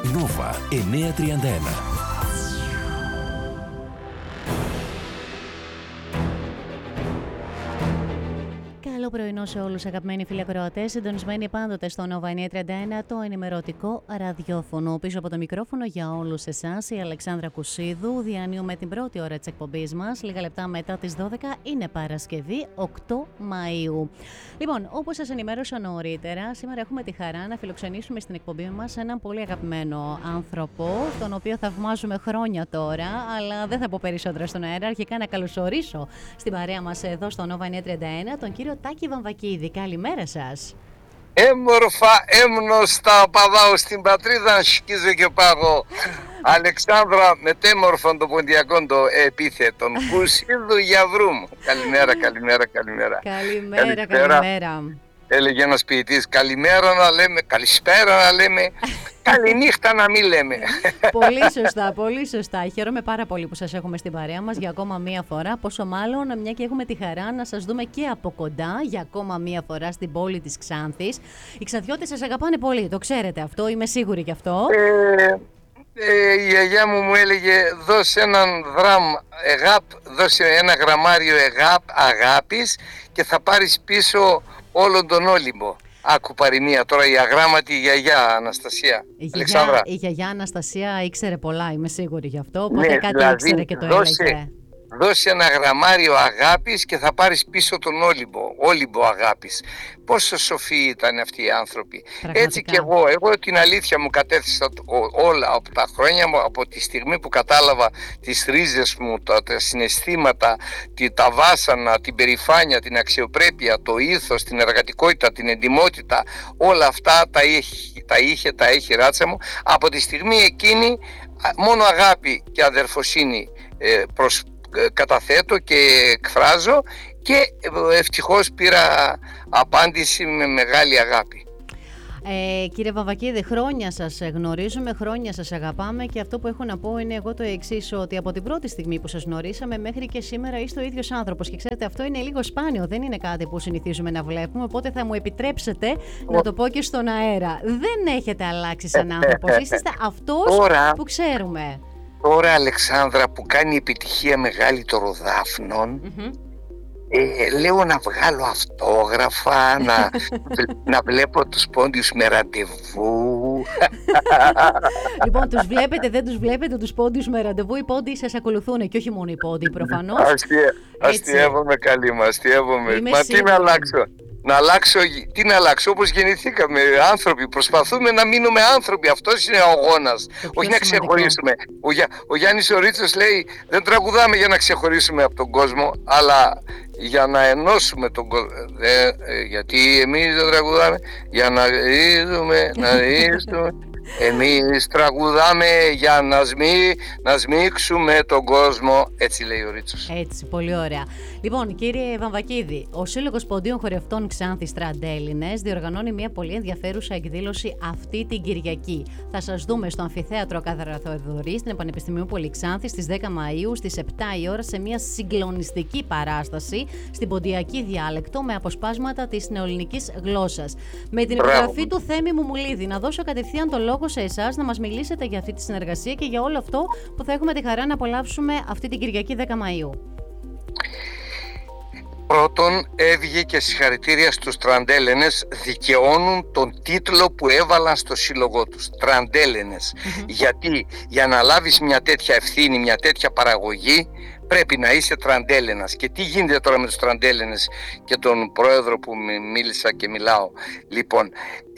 Nova 931. Καλό πρωινό σε όλους αγαπημένοι φίλοι ακροατές, συντονισμένοι πάντοτε στο Nova 931, το ενημερωτικό ραδιόφωνο. Πίσω από το μικρόφωνο για όλους εσάς η Αλεξάνδρα Κουσίδου. Διανύουμε την πρώτη ώρα της εκπομπής μας, λίγα λεπτά μετά τις 12, είναι Παρασκευή 8 Μαΐου. Λοιπόν, όπως σας ενημέρωσα νωρίτερα, σήμερα έχουμε τη χαρά να φιλοξενήσουμε στην εκπομπή μας έναν πολύ αγαπημένο άνθρωπο, τον οποίο θαυμάζουμε χρόνια τώρα, αλλά δεν θα πω περισσότερα στον αέρα. Αρχικά να καλωσορίσω στην παρέα μας εδώ στο Nova 931 τον κύριο Τάκη Βαμβακίδη. Καλημέρα σας. Έμορφα, έμνοστα, παδάω στην πατρίδα, σκίζω και πάγω. Αλεξάνδρα, μετέμορφων των ποντιακών το επίθετων. Κουσίδου Γιαβρού μου. Καλημέρα, καλημέρα, καλημέρα. Καλημέρα, καλημέρα. Έλεγε ένας ποιητής, καλημέρα να λέμε, καλησπέρα να λέμε, καληνύχτα να μην λέμε. Πολύ σωστά, πολύ σωστά. Χαίρομαι πάρα πολύ που σας έχουμε στην παρέα μας για ακόμα μία φορά. Πόσο μάλλον, μια και έχουμε τη χαρά να σας δούμε και από κοντά για ακόμα μία φορά στην πόλη της Ξάνθης. Οι Ξανθιώτες σας αγαπάνε πολύ, το ξέρετε αυτό, είμαι σίγουρη γι' αυτό. Η γιαγιά μου έλεγε, δώσε έναν δώσε ένα γραμμάριο αγάπης και θα πάρεις πίσω όλον τον Όλυμπο. Άκου παροιμία τώρα, η αγράμματη γιαγιά Αναστασία. Η γιαγιά Αναστασία ήξερε πολλά, είμαι σίγουρη γι' αυτό, οπότε κάτι δηλαδή, ήξερε και το έλεγε. Δώσε ένα γραμμάριο αγάπης και θα πάρεις πίσω τον Όλυμπο αγάπης. Πόσο σοφοί ήταν αυτοί οι άνθρωποι. Πραγματικά. Έτσι και εγώ την αλήθεια μου κατέθεσα όλα από τα χρόνια μου, από τη στιγμή που κατάλαβα τις ρίζες μου, τα συναισθήματα, τα βάσανα, την περηφάνεια, την αξιοπρέπεια, το ήθος, την εργατικότητα, την εντιμότητα, όλα αυτά τα έχει η ράτσα μου. Από τη στιγμή εκείνη μόνο αγάπη και αδερφοσύνη καταθέτω και εκφράζω και ευτυχώς πήρα απάντηση με μεγάλη αγάπη. Κύριε Βαμβακίδη, χρόνια σας γνωρίζουμε, χρόνια σας αγαπάμε και αυτό που έχω να πω είναι εγώ το εξής, ότι από την πρώτη στιγμή που σας γνωρίσαμε μέχρι και σήμερα είστε ο ίδιος άνθρωπος και ξέρετε αυτό είναι λίγο σπάνιο, δεν είναι κάτι που συνηθίζουμε να βλέπουμε, οπότε θα μου επιτρέψετε να το πω και στον αέρα. Δεν έχετε αλλάξει σαν άνθρωπος, είστε αυτός που ξέρουμε. Τώρα, Αλεξάνδρα, που κάνει επιτυχία μεγάλη των Ροδάφνων, λέω να βγάλω αυτόγραφα, να βλέπω τους πόντιους με ραντεβού. Λοιπόν, τους βλέπετε, δεν τους βλέπετε τους πόντιους με ραντεβού, οι πόντιοι σας ακολουθούν και όχι μόνο οι πόντιοι προφανώς. Αστειεύομαι καλή μου, αστειεύομαι. Μα τι να αλλάξω. Τι να αλλάξω, όπως γεννηθήκαμε άνθρωποι, προσπαθούμε να μείνουμε άνθρωποι, αυτός είναι ο αγώνας, όχι να ξεχωρίσουμε. Ο Γιάννης ο Ρίτσος λέει, δεν τραγουδάμε για να ξεχωρίσουμε από τον κόσμο, αλλά για να ενώσουμε τον κόσμο. Γιατί εμείς δεν τραγουδάμε για να ρίζουμε, εμείς τραγουδάμε για να σμίξουμε τον κόσμο, έτσι λέει ο Ρίτσος. Έτσι, πολύ ωραία. Λοιπόν, κύριε Βαμβακίδη, ο Σύλλογος Ποντίων Χορευτών Ξάνθης Τραντέλληνες διοργανώνει μια πολύ ενδιαφέρουσα εκδήλωση αυτή την Κυριακή. Θα σας δούμε στο Αμφιθέατρο Κάθαρα Θεοδωρή στην Πανεπιστημίου Πολυξάνθης στις 10 Μαΐου στις 7 η ώρα σε μια συγκλονιστική παράσταση στην ποντιακή διάλεκτο με αποσπάσματα της νεοελληνικής γλώσσας. Με την επιγραφή του Θέμη Μουμουλίδη, να δώσω κατευθείαν το λόγο σε εσάς να μας μιλήσετε για αυτή τη συνεργασία και για όλο αυτό που θα έχουμε τη χαρά να απολαύσουμε αυτή την Κυριακή 10 Μαΐου. Πρώτον, έβγε και συγχαρητήρια στους Τραντέλληνες, δικαιώνουν τον τίτλο που έβαλαν στο σύλλογό τους, Τραντέλληνες. Γιατί για να λάβεις μια τέτοια ευθύνη, μια τέτοια παραγωγή, πρέπει να είσαι Τραντέλληνας. Και τι γίνεται τώρα με τους Τραντέλληνες και τον πρόεδρο που μίλησα και μιλάω. Λοιπόν,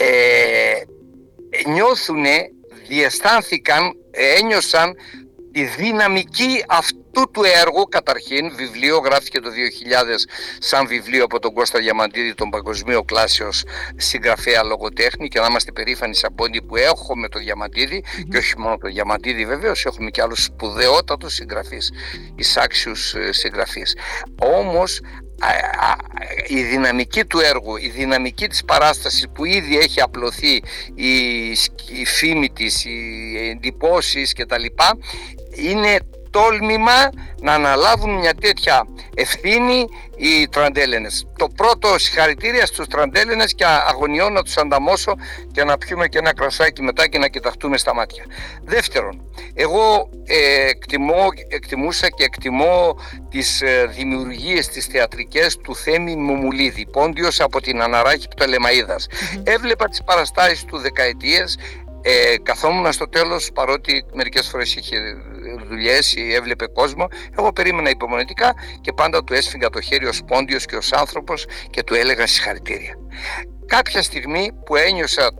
ένιωσαν τη δυναμική αυτού του έργου. Καταρχήν, βιβλίο γράφτηκε το 2000 σαν βιβλίο από τον Κώστα Διαμαντίδη, τον παγκοσμίο κλάσεως συγγραφέα λογοτέχνη, και να είμαστε περήφανοι σαν Πόντι που έχουμε το Διαμαντίδη, και όχι μόνο το Διαμαντίδη βεβαίως, έχουμε και άλλους σπουδαιότατους συγγραφείς, εισάξιους συγγραφείς. Όμως η δυναμική του έργου, η δυναμική της παράστασης που ήδη έχει απλωθεί, η φήμη της, οι εντυπώσεις κτλ, είναι τόλμημα να αναλάβουν μια τέτοια ευθύνη οι Τραντέλενες. Το πρώτο συγχαρητήρια στους Τραντέλενες και αγωνιώ να τους ανταμώσω και να πιούμε και ένα κρασάκι μετά και να κοιταχτούμε στα μάτια. Δεύτερον, εγώ εκτιμούσα και εκτιμώ τις δημιουργίες, τις θεατρικές του Θέμη Μουμουλίδη, Πόντιος από την Αναράχηπτο Ελεμαΐδας. Έβλεπα τις παραστάσεις του δεκαετίες. Καθόμουν στο τέλος, παρότι μερικές φορές είχε δουλειές ή έβλεπε κόσμο, εγώ περίμενα υπομονετικά και πάντα του έσφυγα το χέρι ως Πόντιος και ως άνθρωπος και του έλεγα συγχαρητήρια. Κάποια στιγμή που ένιωσα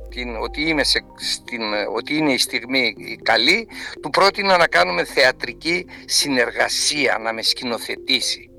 ότι είναι η στιγμή καλή, του πρότεινα να κάνουμε θεατρική συνεργασία, να με σκηνοθετήσει.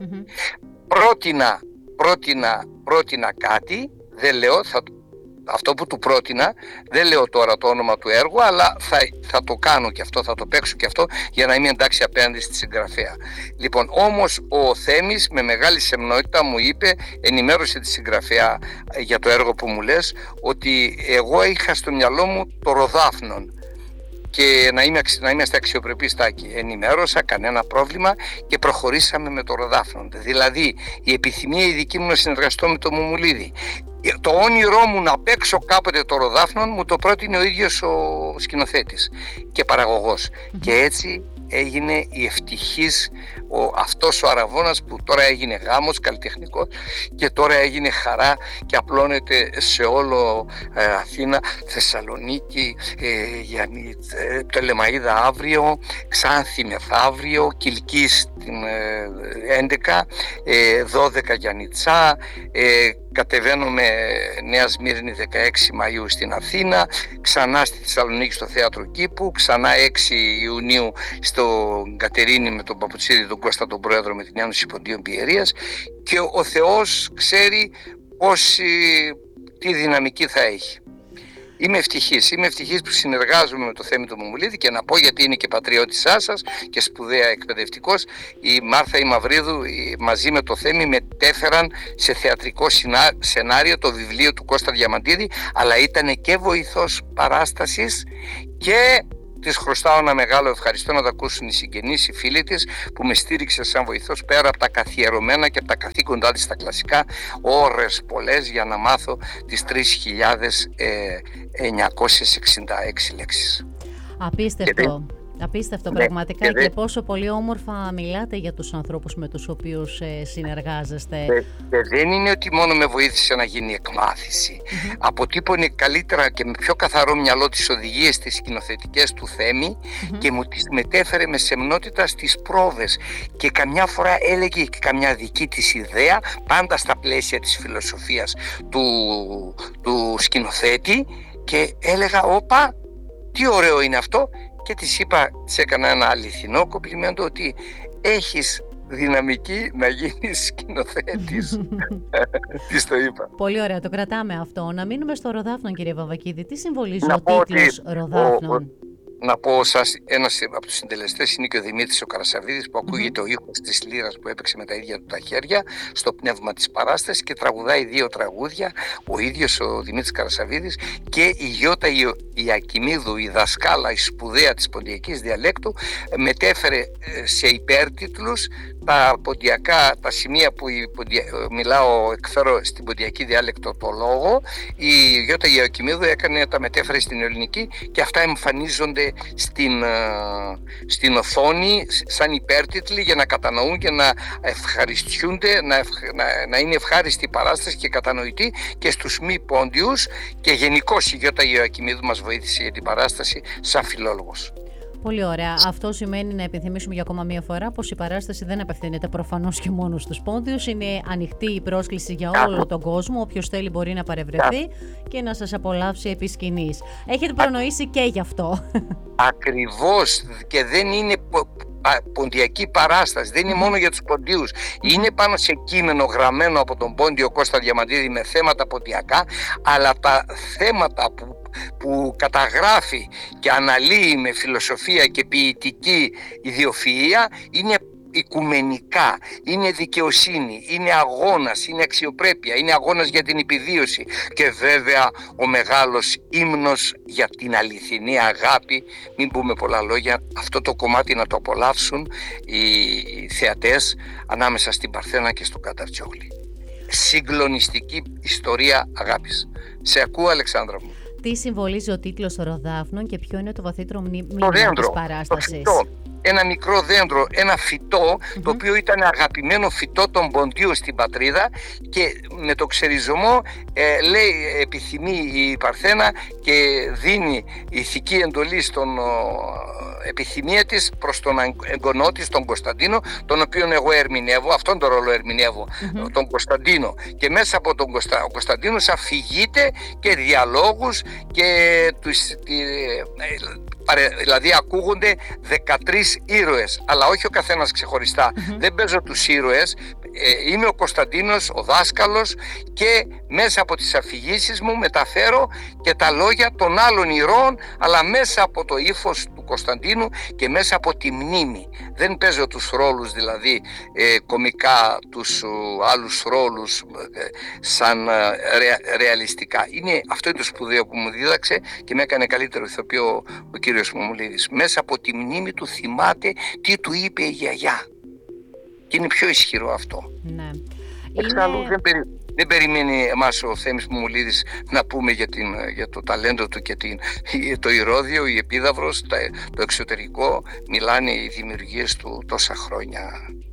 Πρότεινα κάτι, δεν λέω, αυτό που του πρότεινα, δεν λέω τώρα το όνομα του έργου, αλλά θα το κάνω και αυτό, θα το παίξω και αυτό για να είμαι εντάξει απέναντι στη συγγραφέα. Λοιπόν, όμως ο Θέμης με μεγάλη σεμνότητα μου είπε, ενημέρωσε τη συγγραφέα για το έργο που μου λες, ότι εγώ είχα στο μυαλό μου το Ροδάφνον και να είμαστε αξιοπρεπείς, Τάκη. Ενημέρωσα, κανένα πρόβλημα και προχωρήσαμε με το Ροδάφνον. Δηλαδή η επιθυμία η δική μου να συνεργαστώ με το Μουμουλίδη, το όνειρό μου να παίξω κάποτε το Ροδάφνον, μου το πρότεινε ο ίδιος ο σκηνοθέτης και παραγωγός. Και έτσι έγινε η ευτυχής αυτός ο αραβώνας που τώρα έγινε γάμος καλλιτεχνικός και τώρα έγινε χαρά και απλώνεται σε όλο Αθήνα, Θεσσαλονίκη, Πτολεμαΐδα αύριο, Ξάνθη μεθαύριο, Κιλκής την 11, 12 Γιαννιτσά, κατεβαίνουμε Νέα Σμύρνη 16 Μαΐου στην Αθήνα, ξανά στη Θεσσαλονίκη στο Θέατρο Κήπου, ξανά 6 Ιουνίου στο Κατερίνη με τον Παπουτσίδη τον Κώστα τον Πρόεδρο με την Ένωση Ποντίων Πιερίας, και ο Θεός ξέρει τι δυναμική θα έχει. Είμαι ευτυχής που συνεργάζομαι με το Θέμη του Μουμουλίδη, και να πω, γιατί είναι και πατριώτης σας και σπουδαία εκπαιδευτικός, η Μάρθα η Μαυρίδου μαζί με το Θέμη μετέφεραν σε θεατρικό σενάριο το βιβλίο του Κώστα Διαμαντίδη, αλλά ήταν και βοηθός παράστασης και της χρωστάω ένα μεγάλο ευχαριστώ να το ακούσουν οι συγγενείς, οι φίλοι της, που με στήριξε σαν βοηθός πέρα από τα καθιερωμένα και από τα καθήκοντά της στα κλασικά, ώρες πολλές για να μάθω τις 3.966 λέξεις. Απίστευτο. Απίστευτο πραγματικά, και πόσο πολύ όμορφα μιλάτε για τους ανθρώπους με τους οποίους συνεργάζεστε. Δεν είναι ότι μόνο με βοήθησε να γίνει εκμάθηση. Αποτύπωνε καλύτερα και με πιο καθαρό μυαλό τις οδηγίες τις σκηνοθετικές του Θέμη και μου τις μετέφερε με σεμνότητα στις πρόβες, και καμιά φορά έλεγε και καμιά δική της ιδέα, πάντα στα πλαίσια της φιλοσοφίας του σκηνοθέτη, και έλεγα όπα, τι ωραίο είναι αυτό. Και της έκανα ένα αληθινό κομπλιμέντο ότι έχεις δυναμική να γίνεις σκηνοθέτης. Της το είπα. Πολύ ωραία, το κρατάμε αυτό. Να μείνουμε στο Ροδάφνον, κύριε Βαβακίδη. Τι συμβολίζει ο τίτλος Ροδάφνον? Να πω σας, ένας από τους συντελεστές είναι και ο Δημήτρης ο Καρασαβίδης, που ακούγεται ο ήχος της λύρας που έπαιξε με τα ίδια του τα χέρια στο πνεύμα της παράστασης και τραγουδάει 2 τραγούδια ο ίδιος ο Δημήτρης Καρασαβίδης, και η Γιώτα Ιακημίδου, η δασκάλα, η σπουδαία της ποντιακής διαλέκτου, μετέφερε σε υπέρτιτλους τα ποντιακά, τα σημεία που εκφέρω στην ποντιακή διάλεκτο το λόγο. Η Γιώτα Ιακημίδου τα μετέφερε στην ελληνική, και αυτά εμφανίζονται στην οθόνη σαν υπέρτιτλοι για να κατανοούν και να ευχαριστούνται, να είναι ευχάριστη η παράσταση και κατανοητή και στους μη πόντιους, και γενικώς η Γιώτα Ιακημίδου μας βοήθησε για την παράσταση σαν φιλόλογος. Πολύ ωραία. Αυτό σημαίνει να επιθυμίσουμε για ακόμα μία φορά πως η παράσταση δεν απευθύνεται προφανώς και μόνο στους πόντιους. Είναι ανοιχτή η πρόσκληση για όλο τον κόσμο. Όποιος θέλει μπορεί να παρευρεθεί και να σας απολαύσει επί σκηνής. Έχετε προνοήσει και γι' αυτό. Ακριβώς, και δεν είναι ποντιακή παράσταση, δεν είναι μόνο για τους ποντίους. Είναι πάνω σε κείμενο γραμμένο από τον πόντιο Κώστα Διαμαντίδη με θέματα ποντιακά, αλλά τα θέματα που καταγράφει και αναλύει με φιλοσοφία και ποιητική ιδιοφυΐα είναι οικουμενικά, είναι δικαιοσύνη, είναι αγώνας, είναι αξιοπρέπεια, είναι αγώνας για την επιβίωση και βέβαια ο μεγάλος ύμνος για την αληθινή αγάπη. Μην πούμε πολλά λόγια, αυτό το κομμάτι να το απολαύσουν οι θεατές ανάμεσα στην Παρθένα και στον Κανταρτζόγλη. Συγκλονιστική ιστορία αγάπης. Σε ακούω, Αλεξάνδρα μου. Τι συμβολίζει ο τίτλος Ροδάφνων και ποιο είναι το βαθύτερο μήνυμα της παράστασης? Ένα μικρό δέντρο, ένα φυτό, το οποίο ήταν αγαπημένο φυτό των Ποντίων στην πατρίδα, και με το ξεριζωμό λέει, επιθυμεί η Παρθένα και δίνει ηθική εντολή στον επιθυμία της προς τον εγγονό της, τον Κωνσταντίνο, τον οποίον εγώ ερμηνεύω, αυτόν τον ρόλο ερμηνεύω, τον Κωνσταντίνο, και μέσα από τον ο Κωνσταντίνος αφηγείται και διαλόγους και δηλαδή ακούγονται 13 ήρωες, αλλά όχι ο καθένας ξεχωριστά. Δεν παίζω τους ήρωες, είμαι ο Κωνσταντίνος, ο δάσκαλος, και μέσα από τις αφηγήσεις μου μεταφέρω και τα λόγια των άλλων ηρώων, αλλά μέσα από το ύφος του Κωνσταντίνου και μέσα από τη μνήμη. Δεν παίζω τους ρόλους, δηλαδή κομικά, τους άλλους ρόλους σαν ρεαλιστικά. Αυτό είναι το σπουδαίο που μου δίδαξε και με έκανε καλύτερο ηθοποιό ο κύριος Μωμολίδης. Μέσα από τη μνήμη του θυμάται τι του είπε η γιαγιά. Και είναι πιο ισχυρό αυτό. Ναι. Εξάλλου δεν περιμένει εμάς ο Θέμης Μωμολίδης να πούμε για το ταλέντο του και το ηρώδιο, η επίδαυρος, το εξωτερικό. Μιλάνε οι δημιουργίες του τόσα χρόνια.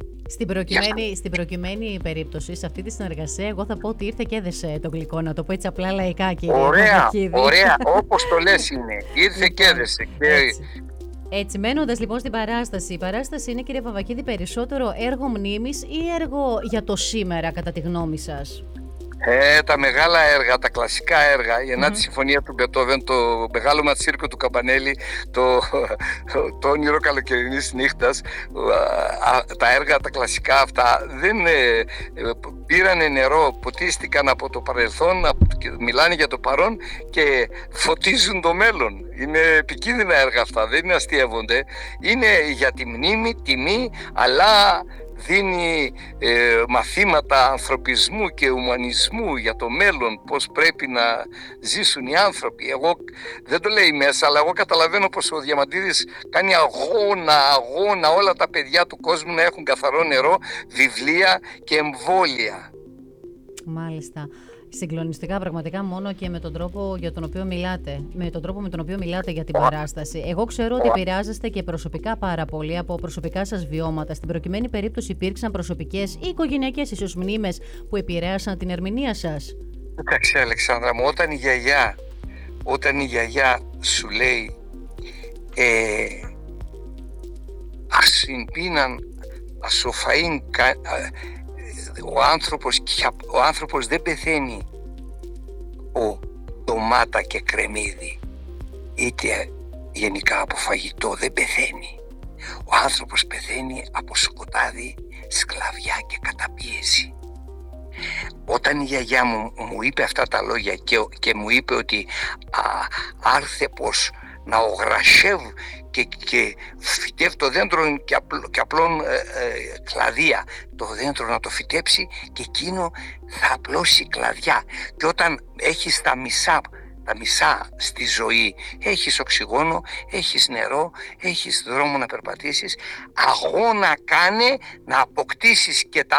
Στην προκειμένη περίπτωση, σε αυτή τη συνεργασία, εγώ θα πω ότι ήρθε και έδεσε το γλυκό, να το πω έτσι απλά λαϊκά, κύριε Παπακίδη. Ωραία, όπως το λες είναι. Ήρθε και έδεσε. Έτσι, μένοντας λοιπόν στην παράσταση, η παράσταση είναι, κύριε Παπακίδη, περισσότερο έργο μνήμης ή έργο για το σήμερα, κατά τη γνώμη σας? Τα μεγάλα έργα, τα κλασικά έργα, η Ενάτη Συμφωνία του Μπετόβεν, το μεγάλο ματσίρκο του Καμπανέλη, το όνειρο καλοκαιρινής νύχτας, τα έργα τα κλασικά αυτά δεν πήρανε νερό, ποτίστηκαν από το παρελθόν, μιλάνε για το παρόν και φωτίζουν το μέλλον. Είναι επικίνδυνα έργα αυτά, δεν είναι αστειεύονται, είναι για τη μνήμη, τιμή, αλλά δίνει μαθήματα ανθρωπισμού και ουμανισμού για το μέλλον, πώς πρέπει να ζήσουν οι άνθρωποι. Εγώ δεν το λέει μέσα, αλλά εγώ καταλαβαίνω πως ο Διαμαντίδης κάνει αγώνα όλα τα παιδιά του κόσμου να έχουν καθαρό νερό, βιβλία και εμβόλια. Μάλιστα. Συγκλονιστικά πραγματικά, μόνο και με τον τρόπο για τον οποίο μιλάτε, για την παράσταση. Εγώ ξέρω ότι επηρεάζεστε και προσωπικά πάρα πολύ από προσωπικά σας βιώματα. Στην προκειμένη περίπτωση υπήρξαν προσωπικές ή οικογενειακές ίσως μνήμες που επηρέασαν την ερμηνεία σας? Εντάξει, Αλεξάνδρα μου, όταν η γιαγιά σου λέει ασυμπίναν ασοφαΐν, ο άνθρωπος δεν πεθαίνει ντομάτα και κρεμμύδι, είτε γενικά από φαγητό, δεν πεθαίνει. Ο άνθρωπος πεθαίνει από σκοτάδι, σκλαβιά και καταπίεση. Όταν η γιαγιά μου είπε αυτά τα λόγια και μου είπε ότι άρθε πως να ογρασεύω και φυτεύει το δέντρο και απλών κλαδία, το δέντρο να το φυτέψει και εκείνο θα απλώσει κλαδιά. Και όταν έχεις τα μισά στη ζωή, έχεις οξυγόνο, έχεις νερό, έχεις δρόμο να περπατήσεις, αγώνα κάνε να αποκτήσεις και τα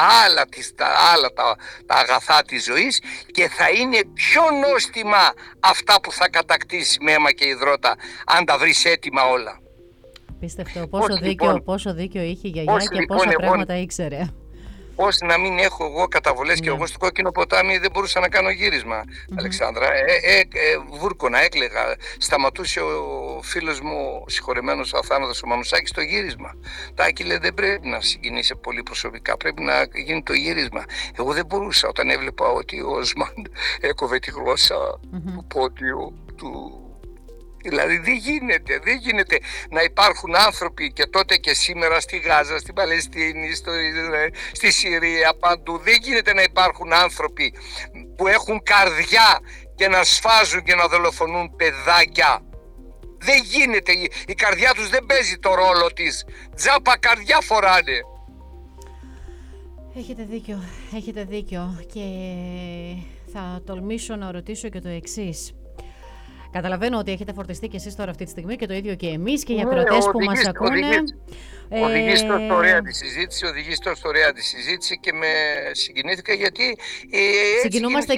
αγαθά της ζωής, και θα είναι πιο νόστιμα αυτά που θα κατακτήσεις με αίμα και υδρότα, αν τα βρεις έτοιμα όλα. Πίστευτο, πόσο δίκιο είχε η γιαγιά και πόσα πράγματα ήξερε. Πώς να μην έχω εγώ καταβολές και εγώ στο κόκκινο ποτάμι δεν μπορούσα να κάνω γύρισμα, Αλεξάνδρα. Βούρκωνα, έκλαιγα. Σταματούσε ο φίλος μου, ο συγχωρεμένος ο Αθάνατος ο Μανουσάκης, το γύρισμα. Τάκη, λέει, δεν πρέπει να συγκινήσει πολύ προσωπικά, πρέπει να γίνει το γύρισμα. Εγώ δεν μπορούσα, όταν έβλεπα ότι ο Οσμάν έκοβε τη γλώσσα του πόντιου του. Δηλαδή δεν γίνεται να υπάρχουν άνθρωποι και τότε και σήμερα στη Γάζα, στην Παλαιστίνη, στη Συρία, παντού. Δεν γίνεται να υπάρχουν άνθρωποι που έχουν καρδιά και να σφάζουν και να δολοφονούν παιδάκια. Δεν γίνεται, η καρδιά τους δεν παίζει το ρόλο της. Τζάπα καρδιά φοράνε. Έχετε δίκιο και θα τολμήσω να ρωτήσω και το εξής. Καταλαβαίνω ότι έχετε φορτιστεί και εσείς τώρα αυτή τη στιγμή και το ίδιο και εμείς και οι ακροατές που μας ακούνε. Οδηγείς τόσο ωραία τη συζήτηση, και με συγκινήθηκα γιατί συγκινούμαστε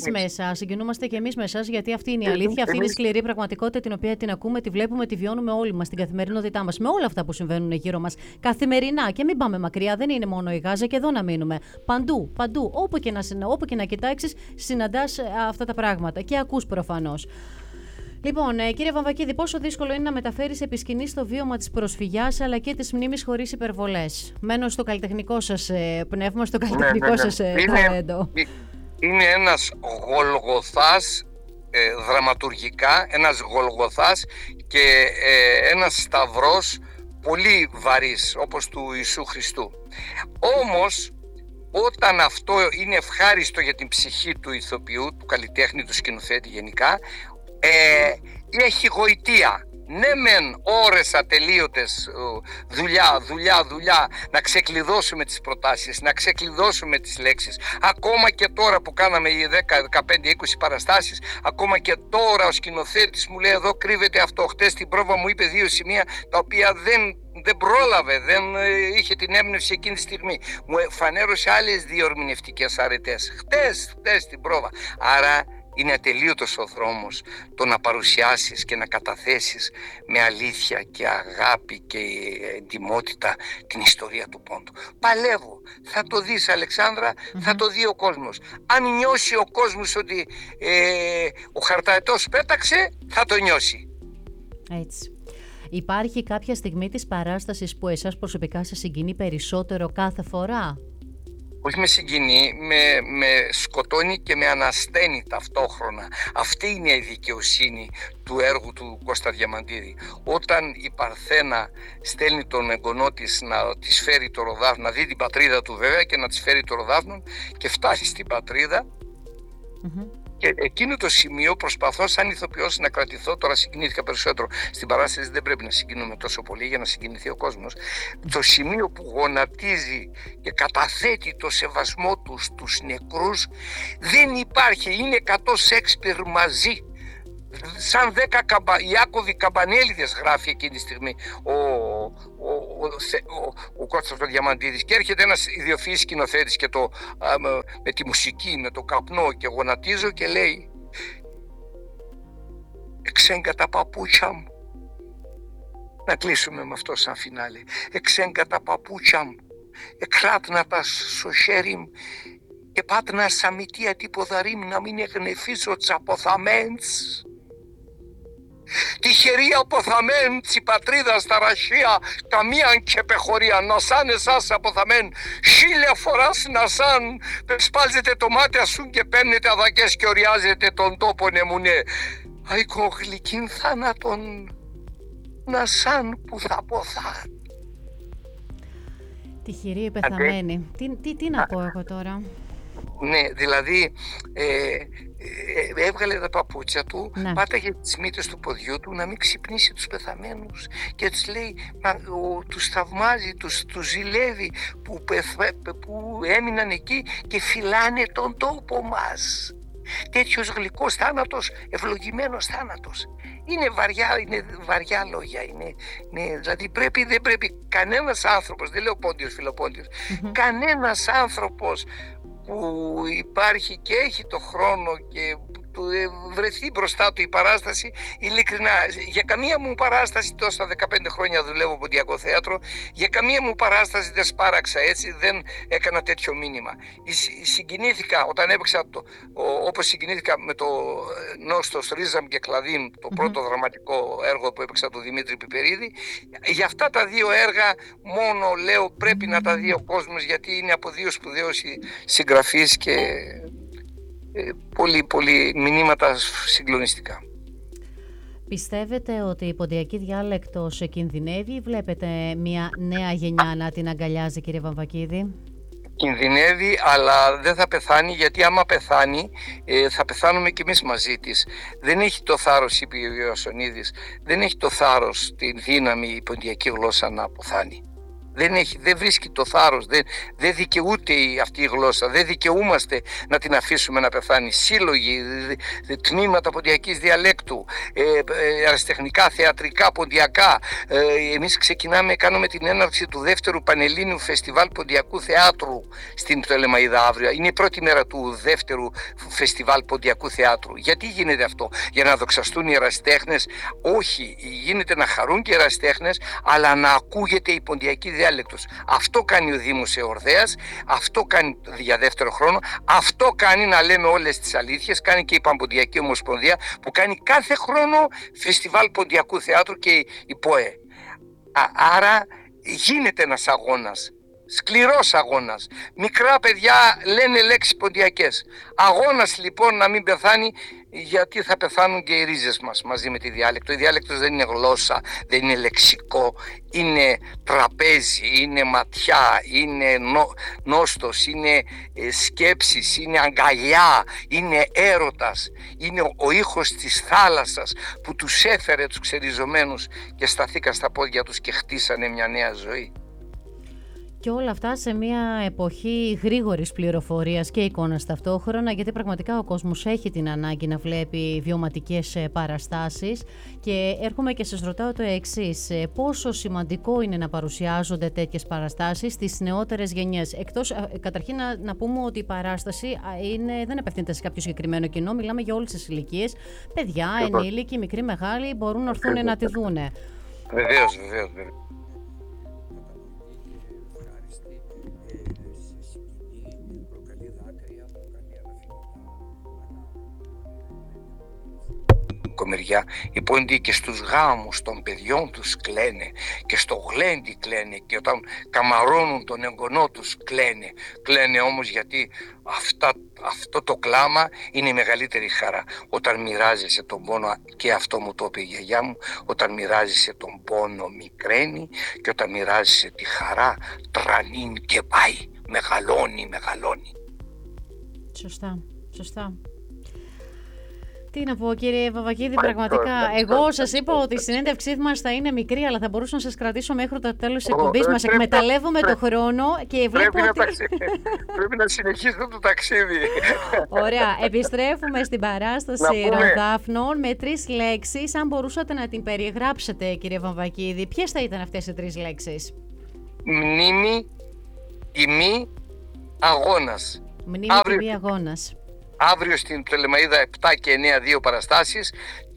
και εμείς με εσάς, γιατί αυτή είναι η αλήθεια, αυτή είναι η σκληρή πραγματικότητα την οποία την ακούμε, τη βλέπουμε, τη βιώνουμε όλοι μας στην καθημερινότητά μας, με όλα αυτά που συμβαίνουν γύρω μας καθημερινά. Και μην πάμε μακριά, δεν είναι μόνο η Γάζα, και εδώ να μείνουμε. Παντού, όπου και να κοιτάξεις, συναντάς αυτά τα πράγματα και ακούς προφανώς. Λοιπόν, κύριε Βαμβακίδη, πόσο δύσκολο είναι να μεταφέρεις επί σκηνής το βίωμα της προσφυγιάς αλλά και της μνήμης χωρίς υπερβολές? Μένω στο καλλιτεχνικό σας πνεύμα, στο καλλιτεχνικό σας ταλέντο. Είναι ένας γολγοθάς δραματουργικά, ένας γολγοθάς και ένας σταυρός πολύ βαρύς, όπως του Ιησού Χριστού. Όμως, όταν αυτό είναι ευχάριστο για την ψυχή του ηθοποιού, του καλλιτέχνη, του σκηνοθέτη γενικά, έχει γοητεία. Ναι μεν ώρες ατελείωτες, δουλειά, να ξεκλειδώσουμε τις προτάσεις, να ξεκλειδώσουμε τις λέξεις. Ακόμα και τώρα που κάναμε οι 10, 15, 20 παραστάσεις, ακόμα και τώρα ο σκηνοθέτης μου λέει εδώ κρύβεται αυτό. Χτες στην πρόβα μου είπε 2 σημεία τα οποία δεν πρόλαβε, δεν είχε την έμπνευση εκείνη τη στιγμή. Μου φανέρωσε άλλες 2 ερμηνευτικές αρετές χτες στην πρόβα. Άρα είναι ατελείωτος ο δρόμος το να παρουσιάσεις και να καταθέσεις με αλήθεια και αγάπη και εντιμότητα την ιστορία του πόντου. Παλεύω. Θα το δεις, Αλεξάνδρα, θα το δει ο κόσμος. Αν νιώσει ο κόσμος ότι ο χαρταετός πέταξε, θα το νιώσει. Έτσι. Υπάρχει κάποια στιγμή της παράστασης που εσάς προσωπικά σας συγκινεί περισσότερο κάθε φορά? Όχι με συγκινεί, με σκοτώνει και με ανασταίνει ταυτόχρονα. Αυτή είναι η δικαιοσύνη του έργου του Κώστα Διαμαντίδη. Όταν η Παρθένα στέλνει τον εγγονό της να της φέρει το ροδάφνο, να δει την πατρίδα του βέβαια και να της φέρει το ροδάφνο, και φτάσει στην πατρίδα, και εκείνο το σημείο προσπαθώ σαν ηθοποιός να κρατηθώ. Τώρα συγκινήθηκα περισσότερο. Στην παράσταση δεν πρέπει να συγκινούμε τόσο πολύ για να συγκινηθεί ο κόσμος. Το σημείο που γονατίζει και καταθέτει το σεβασμό του στους νεκρούς δεν υπάρχει. Είναι 100 Σέξπιρ μαζί. Σαν 10 Ιάκωβοι Καμπανέληδες γράφει εκείνη τη στιγμή ο Κώστας ο Διαμαντίδης, και έρχεται ένας ιδιοφυής σκηνοθέτης και με τη μουσική, με το καπνό, και γονατίζω και λέει «Εξέγκα τα παπούτσια μου». Να κλείσουμε με αυτό σαν φινάλε. «Εξέγκα τα παπούτσια μου, εκράτνα τα στο χέρι μου και πάτνα σαν μητία τυποδαρή μου να μην εγνεφίσω τσαποθαμένς. Τυχερή αποθαμέν τσι πατρίδα στα ραχεία, καμίαν και πεχωρία, να σαν εσάς αποθαμέν, 1000 φοράς να σαν, πεσπάζετε το μάτια σου και παίρνετε αδακές και οριάζετε τον τόπο νεμουνέ. Αϊκό γλυκήν θάνατον, να σαν που θα ποθά». Τυχερή πεθαμένη. Τι να πω εγώ τώρα? Ναι, δηλαδή έβγαλε τα παπούτσια του, πάταγε τις μύτες του ποδιού του να μην ξυπνήσει τους πεθαμένους και τους λέει, τους θαυμάζει, τους ζηλεύει που έμειναν εκεί και φυλάνε τον τόπο μας. Τέτοιος γλυκός θάνατος, ευλογημένος θάνατος. Είναι βαριά λόγια. Δηλαδή δεν πρέπει κανένας άνθρωπος, δεν λέω Πόντιος Φιλοπόντιος, κανένας άνθρωπος που υπάρχει και έχει το χρόνο και του βρεθεί μπροστά του η παράσταση, ειλικρινά, για καμία μου παράσταση, τόσα 15 χρόνια δουλεύω ποντιακό θέατρο, για καμία μου παράσταση δεν σπάραξα έτσι, δεν έκανα τέτοιο μήνυμα. Συγκινήθηκα όταν έπαιξα, όπως συγκινήθηκα με το Νόστος Ρίζαμ και Κλαδίν, το πρώτο δραματικό έργο που έπαιξα του Δημήτρη Πιπερίδη. Για αυτά τα 2 έργα μόνο λέω πρέπει να τα δει ο κόσμος, γιατί είναι από 2 σπουδαίους συγγραφείς και πολύ μηνύματα συγκλονιστικά. Πιστεύετε ότι η ποντιακή διάλεκτος κινδυνεύει ή βλέπετε μια νέα γενιά να την αγκαλιάζει, κύριε Βαμβακίδη? Κινδυνεύει, αλλά δεν θα πεθάνει, γιατί άμα πεθάνει θα πεθάνουμε κι εμείς μαζί της. Δεν έχει το θάρρος, είπε ο Ιωσονίδης, δεν έχει το θάρρος, την δύναμη η ποντιακή γλώσσα να αποθάνει. Δεν βρίσκει το θάρρος, δεν δικαιούται αυτή η γλώσσα, δεν δικαιούμαστε να την αφήσουμε να πεθάνει. Σύλλογοι, τμήματα ποντιακής διαλέκτου, αεραστεχνικά, θεατρικά, ποντιακά. Εμείς κάνουμε την έναρξη του δεύτερου Πανελλήνιου Φεστιβάλ Ποντιακού Θεάτρου στην Πτολεμαΐδα αύριο. Είναι η πρώτη μέρα του δεύτερου Φεστιβάλ Ποντιακού Θεάτρου. Γιατί γίνεται αυτό? Για να δοξαστούν οι ερασιτέχνες? Όχι, γίνεται να χαρούν και οι ερασιτέχνες, αλλά να ακούγεται η ποντιακή διάλεκτος. Αυτό κάνει ο Δήμος Εορδέας, αυτό κάνει για δεύτερο χρόνο, αυτό κάνει, να λέμε όλες τις αλήθειες, κάνει και η Παμποντιακή Ομοσπονδία, που κάνει κάθε χρόνο Φεστιβάλ Ποντιακού Θεάτρου και η ΠΟΕ. Άρα γίνεται ένας αγώνας, σκληρός αγώνας. Μικρά παιδιά λένε λέξεις ποντιακές. Αγώνας λοιπόν να μην πεθάνει, γιατί θα πεθάνουν και οι ρίζες μας μαζί με τη διάλεκτο. Η διάλεκτος δεν είναι γλώσσα, δεν είναι λεξικό, είναι τραπέζι, είναι ματιά, είναι νόστος, είναι σκέψεις, είναι αγκαλιά, είναι έρωτας, είναι ο ήχος της θάλασσας που τους έφερε τους ξεριζωμένους και σταθήκαν στα πόδια τους και χτίσανε μια νέα ζωή. Και όλα αυτά σε μια εποχή γρήγορης πληροφορίας και εικόνας ταυτόχρονα, γιατί πραγματικά ο κόσμος έχει την ανάγκη να βλέπει βιωματικές παραστάσεις. Και έρχομαι και σας ρωτάω το εξής: πόσο σημαντικό είναι να παρουσιάζονται τέτοιες παραστάσεις στις νεότερες γενιές? Εκτός, καταρχήν να πούμε ότι η παράσταση δεν απευθύνεται σε κάποιο συγκεκριμένο κοινό, μιλάμε για όλες τις ηλικίες. Παιδιά, ενήλικοι, μικροί, μεγάλοι μπορούν να έρθουν να τη δούνε. Βεβαίως. Κομμεριά, οι πόντιοι και στους γάμους των παιδιών τους κλαίνε, και στο γλέντι κλαίνε, και όταν καμαρώνουν τον εγγονό τους κλαίνε όμως, γιατί αυτό το κλάμα είναι η μεγαλύτερη χαρά. Όταν μοιράζεσαι τον πόνο, και αυτό μου το είπε η γιαγιά μου, όταν μοιράζεσαι τον πόνο μικραίνει, και όταν μοιράζεσαι τη χαρά τρανήν και πάει, μεγαλώνει. Σωστά. Τι να πω, κύριε Βαμβακίδη, πραγματικά. Εγώ σας είπα ότι η συνέντευξή μας θα είναι μικρή, αλλά θα μπορούσα να σας κρατήσω μέχρι το τέλος της εκπομπής μας. Εκμεταλλεύομαι το χρόνο και βλέπω πρέπει να συνεχίσω το ταξίδι. Ωραία. Επιστρέφουμε στην παράσταση Ροδάφνων με 3 λέξεις. Αν μπορούσατε να την περιγράψετε, κύριε Βαμβακίδη, ποιες θα ήταν αυτές οι 3 λέξεις? Μνήμη, τιμή, αγώνας. Μνήμη, τιμή, αγώνας. Αύριο στην Πτολεμαΐδα 7 και 9 2 παραστάσεις,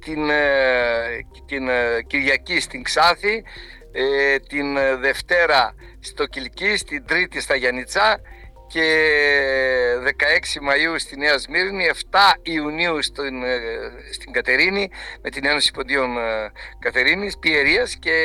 την Κυριακή στην Ξάθη, την Δευτέρα στο Κιλκής, την Τρίτη στα Γιαννιτσά και 16 Μαΐου στη Νέα Σμύρνη, 7 Ιουνίου στην Κατερίνη με την Ένωση Ποντίων Κατερίνης, Πιερίας, και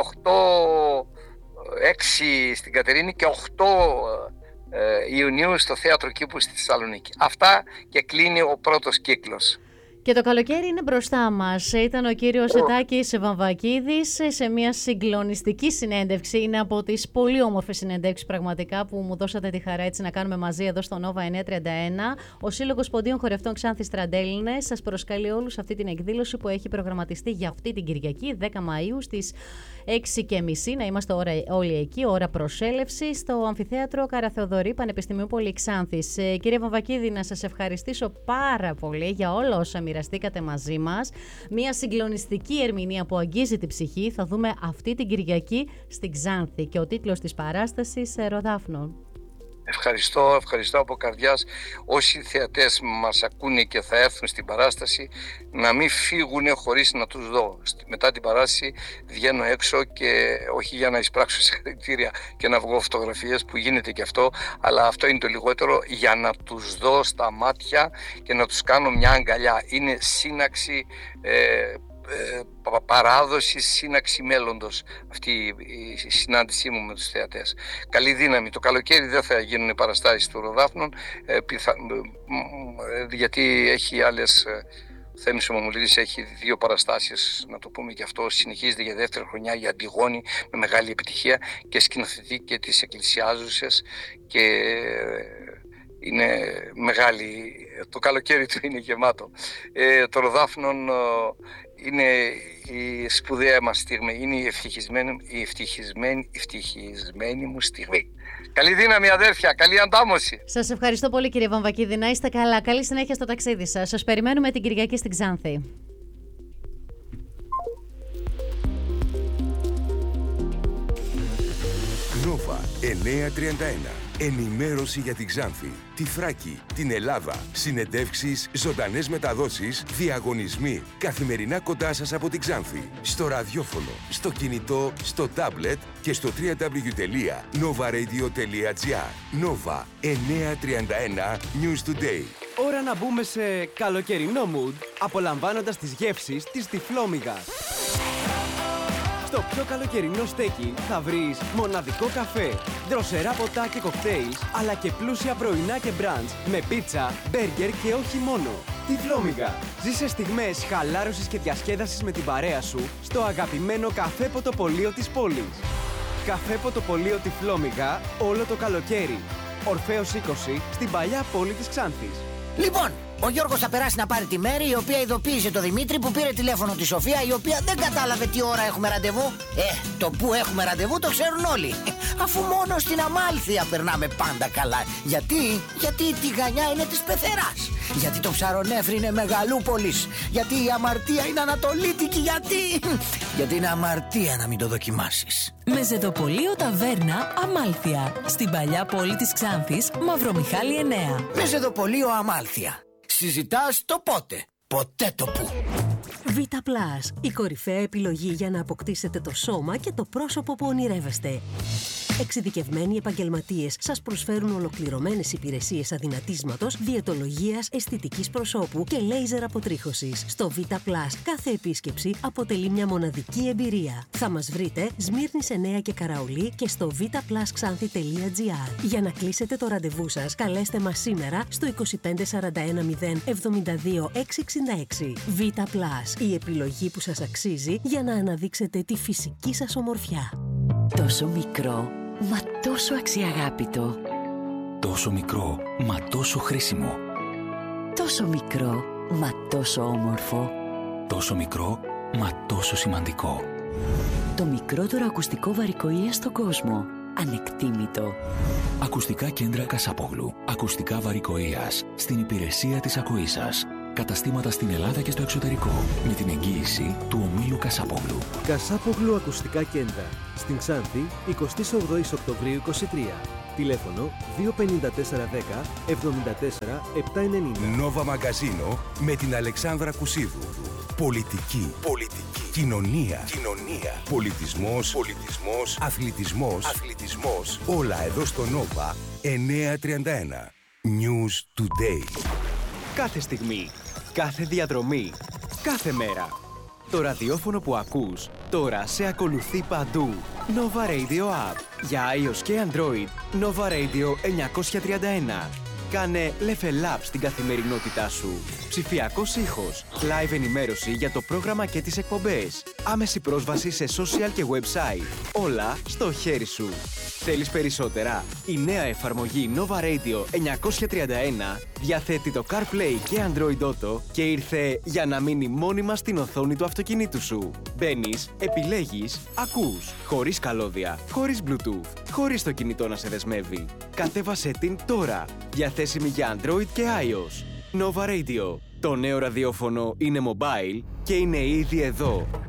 6 στην Κατερίνη και 8 Ιουνίου στο Θέατρο Κήπου στη Θεσσαλονίκη. Αυτά, και κλείνει ο πρώτος κύκλος. Και το καλοκαίρι είναι μπροστά μας. Ήταν ο κύριος Ετάκης Βαμβακίδης σε μια συγκλονιστική συνέντευξη. Είναι από τις πολύ όμορφες συνέντευξεις πραγματικά που μου δώσατε τη χαρά έτσι να κάνουμε μαζί εδώ στο Nova 931. Ο Σύλλογος Ποντίων Χορευτών Ξάνθης Τραντέλλινες σας προσκαλεί όλους αυτή την εκδήλωση που έχει προγραμματιστεί για αυτή την Κυριακή, 10 Μαΐου στις 6:30. Να είμαστε όλοι εκεί, ώρα προσέλευση, στο Αμφιθέατρο Καραθεοδωρή, Πανεπιστημίου Πολυξάνθης. Κύριε Βαμβακίδη, να σας ευχαριστήσω πάρα πολύ για όλα όσα μοιραστήκατε μαζί μας. Μια συγκλονιστική ερμηνεία που αγγίζει την ψυχή θα δούμε αυτή την Κυριακή στην Ξάνθη, και ο τίτλος της παράστασης Ροδάφνων. Ευχαριστώ από καρδιάς όσοι θεατές μας ακούνε και θα έρθουν στην παράσταση, να μην φύγουν χωρίς να τους δω. Μετά την παράσταση βγαίνω έξω, και όχι για να εισπράξω συγχαρητήρια και να βγω φωτογραφίες, που γίνεται και αυτό, αλλά αυτό είναι το λιγότερο, για να τους δω στα μάτια και να τους κάνω μια αγκαλιά. Είναι σύναξη παράδοση, σύναξη μέλλοντος αυτή η συνάντησή μου με τους θεατές. Καλή δύναμη. Το καλοκαίρι δεν θα γίνουν οι παραστάσεις του Ροδάφνων, γιατί έχει άλλες. Ο Θέμης ο Μαμουλίδης έχει 2 παραστάσεις, να το πούμε και αυτό. Συνεχίζεται για δεύτερη χρονιά η Αντιγόνη με μεγάλη επιτυχία, και σκηνοθετεί και τις εκκλησιάζουσες, και είναι μεγάλη. Το καλοκαίρι του είναι γεμάτο. Το Ροδάφνων είναι η σπουδαία μας στιγμή, είναι η ευτυχισμένη μου στιγμή. Καλή δύναμη αδέρφια, καλή αντάμωση. Σας ευχαριστώ πολύ κύριε Βαμβακίδη, να είστε καλά. Καλή συνέχεια στο ταξίδι σας. Σας περιμένουμε την Κυριακή στην Ξάνθη. Νόβα 931. Ενημέρωση για την Ξάνθη, τη Θράκη, την Ελλάδα. Συνεντεύξεις, ζωντανές μεταδόσεις, διαγωνισμοί. Καθημερινά κοντά σας από την Ξάνθη. Στο ραδιόφωνο, στο κινητό, στο τάμπλετ και στο www.novaradio.gr. Νόβα 931 News Today. Ώρα να μπούμε σε καλοκαιρινό mood, απολαμβάνοντας τις γεύσεις της Τυφλόμυγας. Στο πιο καλοκαιρινό στέκι θα βρεις μοναδικό καφέ, δροσερά ποτά και κοκτέιλς, αλλά και πλούσια πρωινά και μπραντς με πίτσα, μπέργκερ και όχι μόνο. Τυφλόμυγα. Ζήσε στιγμές χαλάρωσης και διασκέδασης με την παρέα σου στο αγαπημένο καφέ ποτοπωλείο της πόλης. Καφέ ποτοπωλείο Τυφλόμυγα όλο το καλοκαίρι. Ορφέως 20 στην παλιά πόλη της Ξάνθης. Λοιπόν, ο Γιώργος θα περάσει να πάρει τη Μέρη, η οποία ειδοποίησε το Δημήτρη που πήρε τηλέφωνο τη Σοφία, η οποία δεν κατάλαβε τι ώρα έχουμε ραντεβού. Το που έχουμε ραντεβού το ξέρουν όλοι. Αφού μόνο στην Αμάλθεια περνάμε πάντα καλά. Γιατί η τηγανιά είναι της πεθεράς. Γιατί το Ψαρονέφρι είναι μεγαλούπολης. Γιατί η αμαρτία είναι ανατολίτικη. Γιατί είναι αμαρτία να μην το δοκιμάσεις. Μεζεδοπολείο Ταβέρνα Αμάλθεια. Στην παλιά πόλη της Ξάνθης, Μαυρομιχάλη 9. Μεζεδοπολείο Αμάλθεια. Συζητάς το πότε, ποτέ το που. Β+, η κορυφαία επιλογή για να αποκτήσετε το σώμα και το πρόσωπο που ονειρεύεστε. Εξειδικευμένοι επαγγελματίες σας προσφέρουν ολοκληρωμένες υπηρεσίες αδυνατίσματος, διαιτολογίας, αισθητικής προσώπου και λέιζερ αποτρίχωσης. Στο Β+, κάθε επίσκεψη αποτελεί μια μοναδική εμπειρία. Θα μας βρείτε Σμύρνης 9 και Καραολί και στο vplusxanthi.gr. Για να κλείσετε το ραντεβού σας, καλέστε μας σήμερα στο 2541 072 666. Β+, η επιλογή που σας αξίζει για να αναδείξετε τη φυσική σας ομορφιά. Τόσο μικρό, μα τόσο αξιαγάπητο. Τόσο μικρό, μα τόσο χρήσιμο. Τόσο μικρό, μα τόσο όμορφο. Τόσο μικρό, μα τόσο σημαντικό. Το μικρότερο ακουστικό βαρικοΐα στον κόσμο. Ανεκτήμητο. Ακουστικά κέντρα Κασάπογλου. Ακουστικά βαρικοΐας. Στην υπηρεσία της ακοής σας. Καταστήματα στην Ελλάδα και στο εξωτερικό. Με την εγγύηση του ομίλου Κασάπογλου. Κασάπογλου Ακουστικά Κέντρα. Στην Ξάνθη, 28 Οκτωβρίου 23. Τηλέφωνο 25410 74 790. Νόβα Μαγκαζίνο με την Αλεξάνδρα Κουσίδου. Πολιτική. Κοινωνία. Πολιτισμός. Αθλητισμός. Όλα εδώ στο Νόβα 931. News Today. Κάθε στιγμή, κάθε διαδρομή, κάθε μέρα. Το ραδιόφωνο που ακούς τώρα σε ακολουθεί παντού. Nova Radio App. Για iOS και Android, Nova Radio 931. Κάνε level up στην καθημερινότητά σου. Ψηφιακός ήχος, live ενημέρωση για το πρόγραμμα και τις εκπομπές. Άμεση πρόσβαση σε social και website. Όλα στο χέρι σου. Θέλεις περισσότερα? Η νέα εφαρμογή Nova Radio 931 διαθέτει το CarPlay και Android Auto και ήρθε για να μείνει μόνιμα στην οθόνη του αυτοκινήτου σου. Μπαίνεις, επιλέγεις, ακούς, χωρίς καλώδια, χωρίς Bluetooth, χωρίς το κινητό να σε δεσμεύει. Κατέβασέ την τώρα. Διαθέσιμη για Android και iOS. Nova Radio. Το νέο ραδιόφωνο είναι mobile και είναι ήδη εδώ.